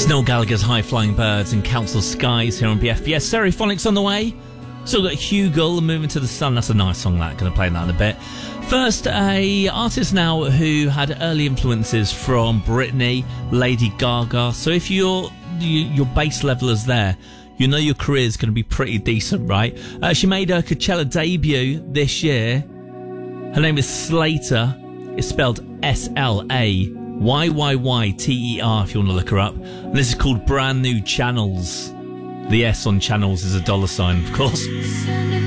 Noel Gallagher's High Flying Birds and Council Skies here on BFBS. Stereophonics on the way. Still got Hugel and Moving to the Sun. That's a nice song, that. Going to play that in a bit. First, a artist now who had early influences from Britney, Lady Gaga. So if your base level is there, you know your career is going to be pretty decent, right? She made her Coachella debut this year. Her name is Slater. It's spelled SLAYYYTER if you want to look her up. And this is called Brand New Channels. The S on channels is a $sign, of course.